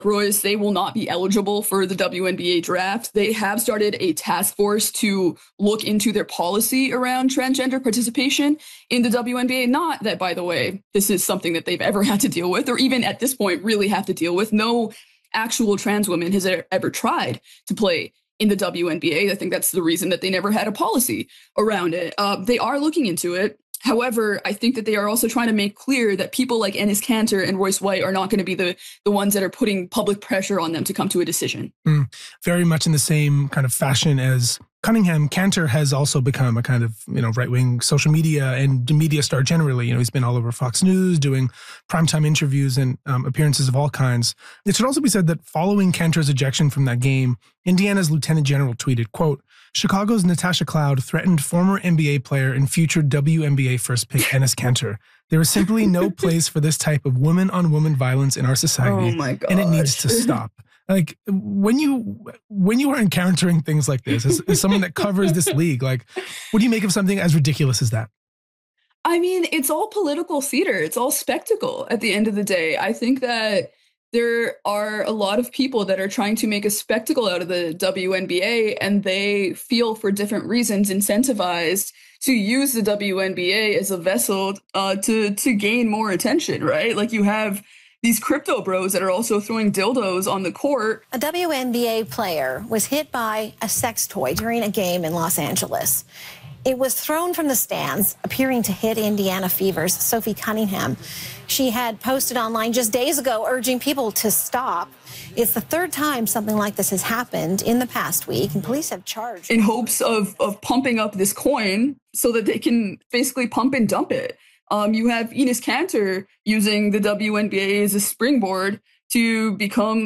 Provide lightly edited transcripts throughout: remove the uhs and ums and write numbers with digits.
Royce, they will not be eligible for the WNBA draft. They have started a task force to look into their policy around transgender participation in the WNBA. Not that, by the way, this is something that they've ever had to deal with, or even at this point really have to deal with. No actual trans woman has ever tried to play in the WNBA. I think that's the reason that they never had a policy around it. They are looking into it. However, I think that they are also trying to make clear that people like Enes Kanter and Royce White are not going to be the ones that are putting public pressure on them to come to a decision. Very much in the same kind of fashion as Cunningham, Kanter has also become a kind of, right-wing social media and media star generally. He's been all over Fox News doing primetime interviews and appearances of all kinds. It should also be said that following Kanter's ejection from that game, Indiana's lieutenant general tweeted, quote, "Chicago's Natasha Cloud threatened former NBA player and future WNBA first pick Enes Kanter. There is simply no place for this type of woman-on-woman violence in our society, and it needs to stop." Like, when you are encountering things like this, as someone that covers this league, like, what do you make of something as ridiculous as that? I mean, it's all political theater. It's all spectacle at the end of the day. I think that there are a lot of people that are trying to make a spectacle out of the WNBA, and they feel, for different reasons, incentivized to use the WNBA as a vessel to gain more attention, right? Like, you have these crypto bros that are also throwing dildos on the court. A WNBA player was hit by a sex toy during a game in Los Angeles. It was thrown from the stands, appearing to hit Indiana Fever's Sophie Cunningham. She had posted online just days ago urging people to stop. It's the third time something like this has happened in the past week, and police have charged. In hopes of pumping up this coin so that they can basically pump and dump it. You have Enes Kanter using the WNBA as a springboard to become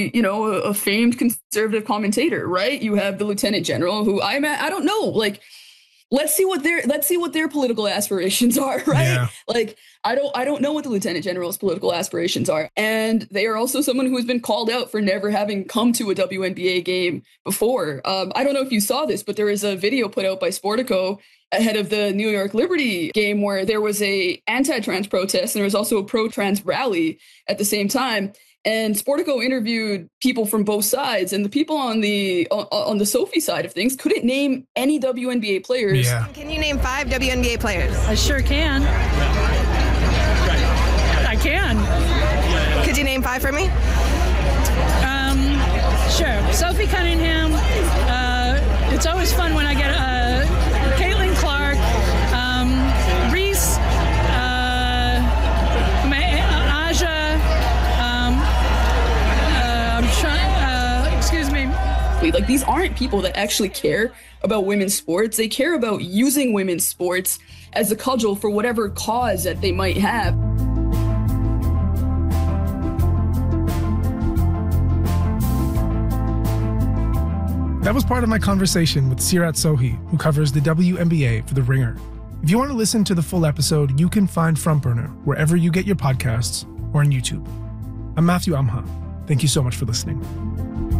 a famed conservative commentator, right? You have the lieutenant general, who I don't know, like, let's see what their political aspirations are, right? Yeah. Like, I don't know what the lieutenant general's political aspirations are. And they are also someone who has been called out for never having come to a WNBA game before. I don't know if you saw this, but there is a video put out by Sportico ahead of the New York Liberty game where there was a anti-trans protest and there was also a pro-trans rally at the same time. And Sportico interviewed people from both sides, and the people on the Sophie side of things couldn't name any WNBA players. Yeah. Can you name 5 WNBA players? I sure can. I can. Could you name 5 for me? Sure. Sophie Cunningham. It's always fun when I get Caitlin Clark, Reese, Aja. Excuse me. Like, these aren't people that actually care about women's sports. They care about using women's sports as a cudgel for whatever cause that they might have. That was part of my conversation with Sirat Sohi, who covers the WNBA for The Ringer. If you want to listen to the full episode, you can find Frontburner wherever you get your podcasts or on YouTube. I'm Matthew Amha. Thank you so much for listening.